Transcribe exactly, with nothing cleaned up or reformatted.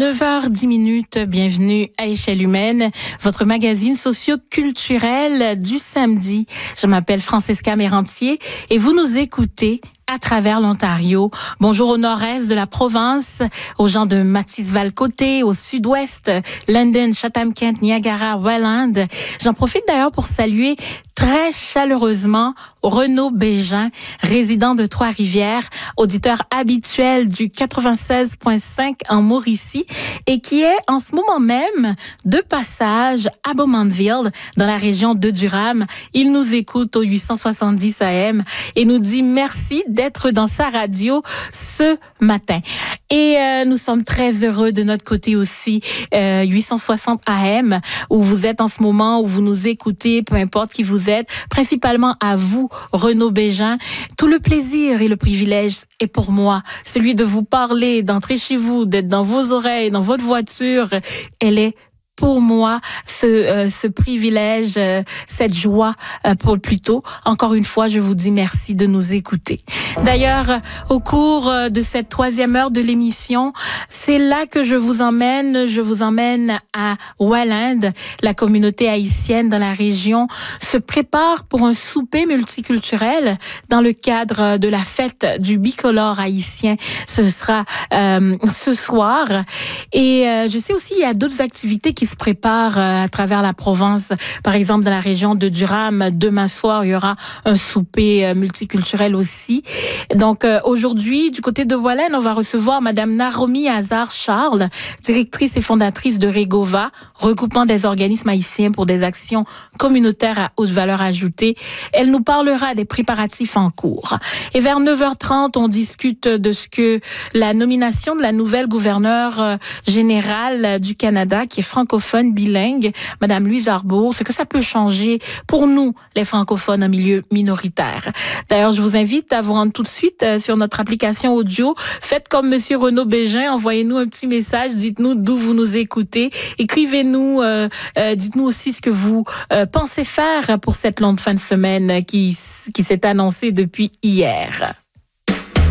neuf heures dix minutes, bienvenue à Échelle Humaine, votre magazine socio-culturel du samedi. Je m'appelle Francesca Mérantier et vous nous écoutez à travers l'Ontario. Bonjour au nord-est de la province, aux gens de Matisse-Val-Côté, au sud-ouest, London, Chatham-Kent, Niagara, Welland. J'en profite d'ailleurs pour saluer très chaleureusement Renaud Bégin, résident de Trois-Rivières, auditeur habituel du quatre-vingt-seize point cinq en Mauricie et qui est en ce moment même de passage à Bowmanville, dans la région de Durham. Il nous écoute au huit cent soixante-dix A M et nous dit merci d'être dans sa radio ce matin. Et euh, nous sommes très heureux de notre côté aussi, euh, huit cent soixante A M, où vous êtes en ce moment, où vous nous écoutez, peu importe qui vous êtes, principalement à vous, Renaud Bégin. Tout le plaisir et le privilège est pour moi, celui de vous parler, d'entrer chez vous, d'être dans vos oreilles, dans votre voiture. Elle est pour moi, ce, euh, ce privilège, euh, cette joie euh, pour plutôt. Encore une fois, je vous dis merci de nous écouter. D'ailleurs, au cours de cette troisième heure de l'émission, c'est là que je vous emmène. Je vous emmène à Welland. La communauté haïtienne dans la région se prépare pour un souper multiculturel dans le cadre de la fête du bicolore haïtien. Ce sera euh, ce soir. Et euh, je sais aussi, il y a d'autres activités qui se préparent à travers la province. Par exemple, dans la région de Durham, demain soir, il y aura un souper multiculturel aussi. Donc, euh, aujourd'hui, du côté de Welland, on va recevoir Madame Naromi Hazard-Charles, directrice et fondatrice de Regova, regroupement des organismes haïtiens pour des actions communautaires à haute valeur ajoutée. Elle nous parlera des préparatifs en cours. Et vers neuf heures trente, on discute de ce que la nomination de la nouvelle gouverneure générale du Canada, qui est francophone, bilingue, Madame Louise Arbour, ce que ça peut changer pour nous, les francophones en milieu minoritaire. D'ailleurs, je vous invite à vous rendre tout de suite sur notre application audio. Faites comme Monsieur Renaud Bégin, envoyez-nous un petit message, dites-nous d'où vous nous écoutez, écrivez-nous, euh, euh, dites-nous aussi ce que vous euh, pensez faire pour cette longue fin de semaine qui, qui s'est annoncée depuis hier.